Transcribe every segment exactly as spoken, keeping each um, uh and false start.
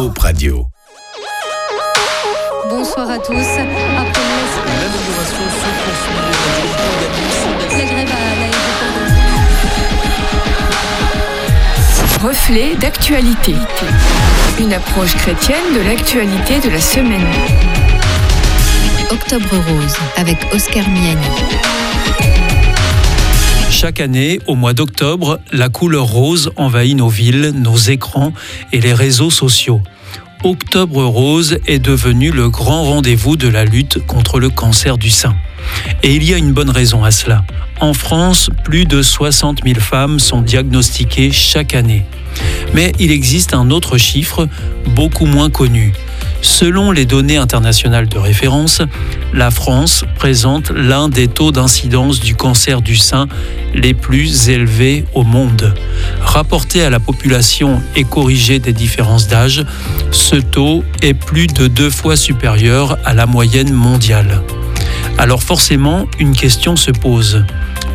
Hope Radio. Bonsoir à tous. Après l'amélioration se poursuit. la grève à l'aéroport de... Reflet d'actualité. Une approche chrétienne de l'actualité de la semaine. Octobre Rose avec Oscar Miani. Chaque année, au mois d'octobre, la couleur rose envahit nos villes, nos écrans et les réseaux sociaux. Octobre Rose est devenu le grand rendez-vous de la lutte contre le cancer du sein. Et il y a une bonne raison à cela. En France, plus de soixante mille femmes sont diagnostiquées chaque année. Mais il existe un autre chiffre, beaucoup moins connu. Selon les données internationales de référence, la France présente l'un des taux d'incidence du cancer du sein les plus élevés au monde. Rapporté à la population et corrigé des différences d'âge, ce taux est plus de deux fois supérieur à la moyenne mondiale. Alors forcément, une question se pose. Pourquoi ?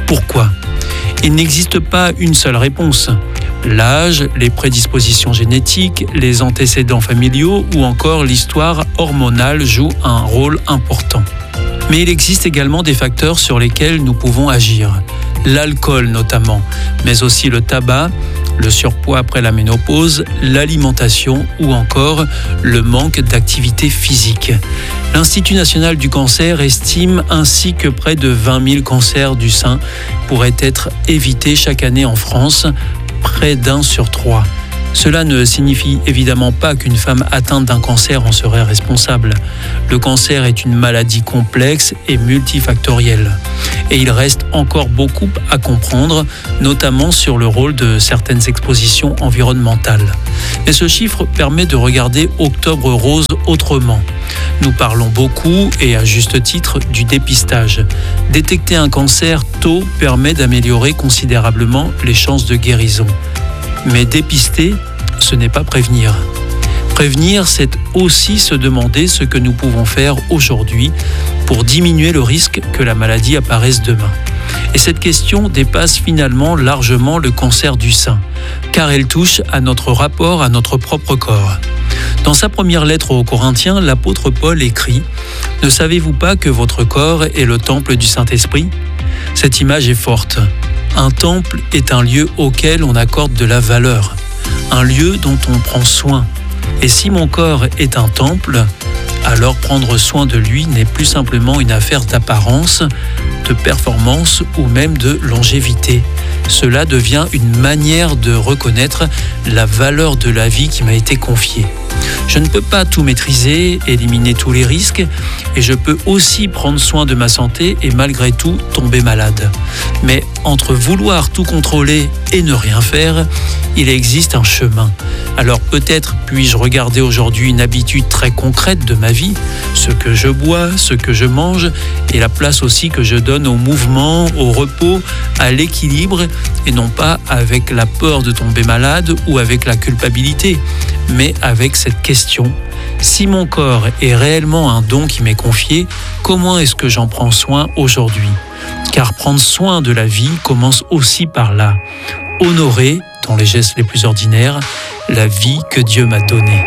Il n'existe pas une seule réponse. L'âge, les prédispositions génétiques, les antécédents familiaux ou encore l'histoire hormonale jouent un rôle important. Mais il existe également des facteurs sur lesquels nous pouvons agir. L'alcool notamment, mais aussi le tabac, le surpoids après la ménopause, l'alimentation ou encore le manque d'activité physique. L'Institut national du cancer estime ainsi que près de vingt mille cancers du sein pourraient être évités chaque année en France, près d'un sur trois. Cela ne signifie évidemment pas qu'une femme atteinte d'un cancer en serait responsable. Le cancer est une maladie complexe et multifactorielle. Et il reste encore beaucoup à comprendre, notamment sur le rôle de certaines expositions environnementales. Mais ce chiffre permet de regarder Octobre Rose autrement. Nous parlons beaucoup, et à juste titre, du dépistage. Détecter un cancer tôt permet d'améliorer considérablement les chances de guérison. Mais dépister, ce n'est pas prévenir. Prévenir, c'est aussi se demander ce que nous pouvons faire aujourd'hui pour diminuer le risque que la maladie apparaisse demain. Et cette question dépasse finalement largement le cancer du sein, car elle touche à notre rapport à notre propre corps. Dans sa première lettre aux Corinthiens, l'apôtre Paul écrit « Ne savez-vous pas que votre corps est le temple du Saint-Esprit » Cette image est forte. Un temple est un lieu auquel on accorde de la valeur, un lieu dont on prend soin. Et si mon corps est un temple, alors prendre soin de lui n'est plus simplement une affaire d'apparence, de performance ou même de longévité. Cela devient une manière de reconnaître la valeur de la vie qui m'a été confiée. Je ne peux pas tout maîtriser, éliminer tous les risques, et je peux aussi prendre soin de ma santé et malgré tout tomber malade. Mais entre vouloir tout contrôler et ne rien faire, il existe un chemin. Alors peut-être puis-je regarder aujourd'hui une habitude très concrète de ma vie, ce que je bois, ce que je mange, et la place aussi que je donne au mouvement, au repos, à l'équilibre, et non pas avec la peur de tomber malade ou avec la culpabilité, mais avec cette question. Si mon corps est réellement un don qui m'est confié, comment est-ce que j'en prends soin aujourd'hui ? Car prendre soin de la vie commence aussi par là. Honorer, dans les gestes les plus ordinaires, la vie que Dieu m'a donnée.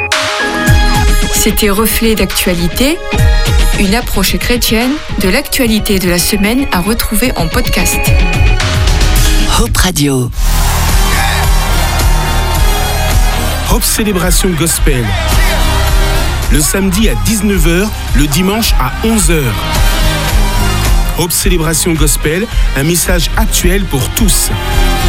C'était Reflet d'actualité, une approche chrétienne de l'actualité de la semaine à retrouver en podcast. Hope Radio. Hope Célébration Gospel. Le samedi à dix-neuf heures, le dimanche à onze heures. Hope Célébration Gospel, un message actuel pour tous.